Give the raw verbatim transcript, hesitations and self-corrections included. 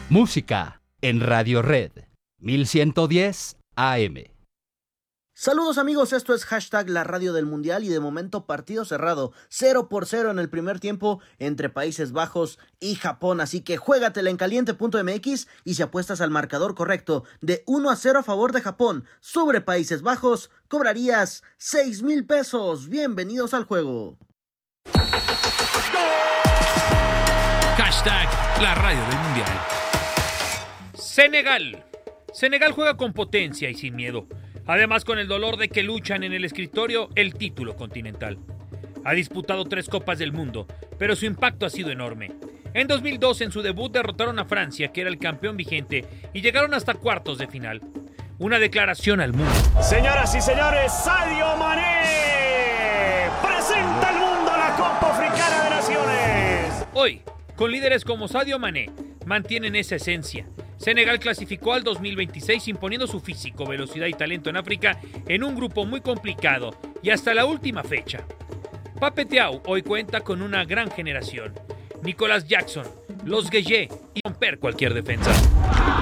Música en Radio Red mil ciento diez A M. Saludos amigos, esto es hashtag la radio del mundial y de momento partido cerrado, cero por cero en el primer tiempo entre Países Bajos y Japón, así que juégatela en caliente punto m x y si apuestas al marcador correcto de uno a cero a favor de Japón sobre Países Bajos, cobrarías seis mil pesos. Bienvenidos al juego. Hashtag la radio del mundial. Senegal. Senegal juega con potencia y sin miedo. Además, con el dolor de que luchan en el escritorio el título continental. Ha disputado tres Copas del Mundo, pero su impacto ha sido enorme. En dos mil dos, en su debut, derrotaron a Francia, que era el campeón vigente, y llegaron hasta cuartos de final. Una declaración al mundo. Señoras y señores, Sadio Mané presenta al mundo la Copa Africana de Naciones. Hoy, con líderes como Sadio Mané, mantienen esa esencia. Senegal clasificó al dos mil veintiséis imponiendo su físico, velocidad y talento en África en un grupo muy complicado y hasta la última fecha. Pape Thiaw hoy cuenta con una gran generación. Nicolas Jackson, los Gueye y romper cualquier defensa.